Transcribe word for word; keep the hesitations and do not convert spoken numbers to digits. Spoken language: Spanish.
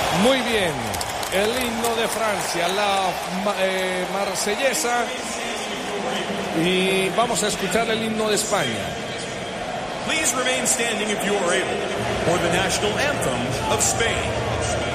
Muy bien, el himno de Francia, la eh, marsellesa, y vamos a escuchar el himno de España. Please remain standing if you are able for the national anthem of Spain.